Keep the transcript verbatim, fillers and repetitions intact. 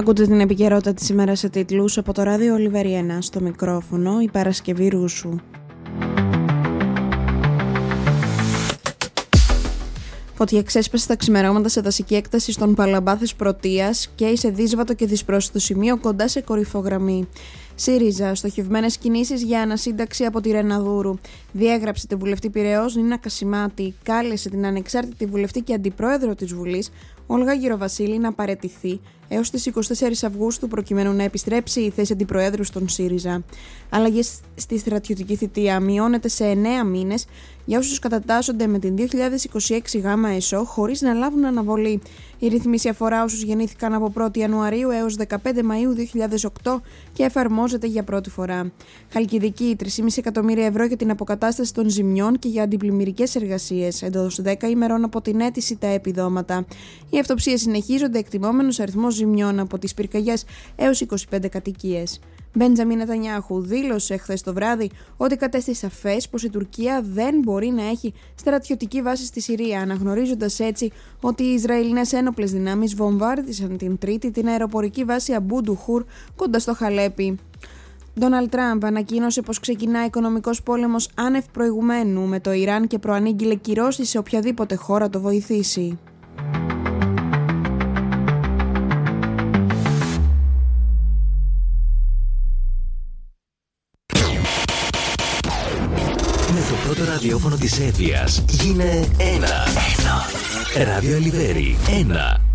Ακούτε την επικαιρότητα της ημέρας σε τίτλους από το ράδιο Ολιβέρι ένα, στο μικρόφωνο η Παρασκευή Ρούσου. Φωτιά ξέσπασε στα ξημερώματα σε δασική έκταση στον Παλαμπάθες Πρωτείας και σε δύσβατο και δυσπρόσιτο σημείο κοντά σε κορυφογραμμή. ΣΥΡΙΖΑ, στοχευμένες κινήσεις για ανασύνταξη από τη Ρεναδούρου. Διέγραψε τη βουλευτή Πειραιώς Νίνα Κασιμάτη. Κάλεσε την ανεξάρτητη βουλευτή και αντιπρόεδρο της Βουλής, Όλγα Γεροβασίλη, να παραιτηθεί έως τις εικοστή τέταρτη Αυγούστου προκειμένου να επιστρέψει η θέση αντιπροέδρου στον ΣΥΡΙΖΑ. Αλλαγές στη στρατιωτική θητεία μειώνεται σε εννέα μήνες για όσους κατατάσσονται με την δύο χιλιάδες είκοσι έξι γάμα ΕΣΟ χωρίς να λάβουν αναβολή. Η ρύθμιση αφορά όσους γεννήθηκαν από πρώτη Ιανουαρίου έως δεκαπέντε Μαΐου δύο χιλιάδες οκτώ και εφαρμόζεται για πρώτη φορά. Χαλκιδική, τρία κόμμα πέντε εκατομμύρια ευρώ για την αποκατάσταση των ζημιών και για αντιπλημμυρικές εργασίες. Εντός δέκα ημερών από την αίτηση τα επιδόματα. Οι αυτοψίες συνεχίζονται, εκτιμόμενος αριθμός ζημιών από τις πυρκαγιές έως είκοσι πέντε κατοικίες. Μπέντζαμιν Νετανιάχου δήλωσε χθες το βράδυ ότι κατέστη σαφές πως η Τουρκία δεν μπορεί να έχει στρατιωτική βάση στη Συρία, αναγνωρίζοντας έτσι ότι οι Ισραηλινές ένοπλες δυνάμεις βομβάρδισαν την Τρίτη την αεροπορική βάση Αμπού-Ντουχούρ κοντά στο Χαλέπι. Ντόναλντ Τραμπ ανακοίνωσε πως ξεκινά οικονομικός πόλεμος άνευ προηγουμένου με το Ιράν και προανήγγειλε κυρώσεις σε οποιαδήποτε χώρα το βοηθήσει. Το πρώτο ραδιόφωνο της Εύβοιας γίνε ένα. Ένα. Ράδιο Ολιβέρι ένα.